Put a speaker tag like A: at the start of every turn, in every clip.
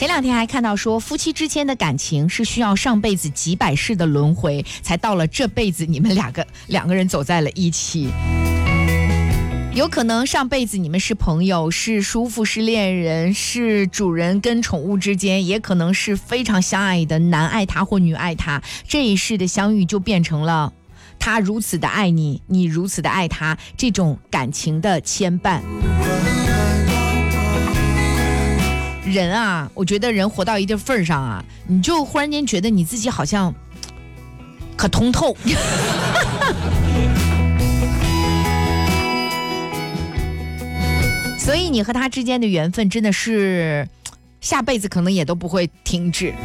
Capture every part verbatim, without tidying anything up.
A: 前两天还看到说，夫妻之间的感情是需要上辈子几百世的轮回，才到了这辈子你们两个两个人走在了一起。有可能上辈子你们是朋友，是叔父，是恋人，是主人跟宠物之间，也可能是非常相爱的，男爱他或女爱他，这一世的相遇就变成了他如此的爱你，你如此的爱他，这种感情的牵绊。人啊，我觉得人活到一定份上啊，你就忽然间觉得你自己好像可通透。所以你和他之间的缘分真的是下辈子可能也都不会停止。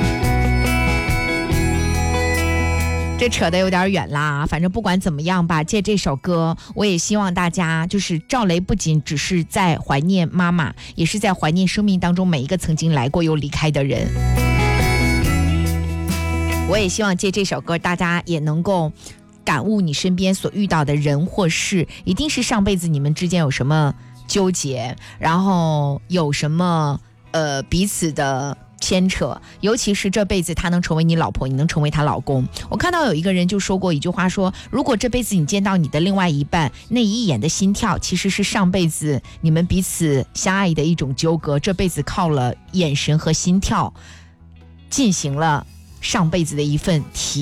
A: 这扯得有点远啦，反正不管怎么样吧，借这首歌我也希望大家就是赵雷不仅只是在怀念妈妈，也是在怀念生命当中每一个曾经来过又离开的人。我也希望借这首歌大家也能够感悟你身边所遇到的人或事，一定是上辈子你们之间有什么纠结，然后有什么呃彼此的牵扯，尤其是这辈子他能成为你老婆，你能成为他老公。我看到有一个人就说过一句话，说如果这辈子你见到你的另外一半，那一眼的心跳其实是上辈子你们彼此相爱的一种纠葛，这辈子靠了眼神和心跳进行了上辈子的一份体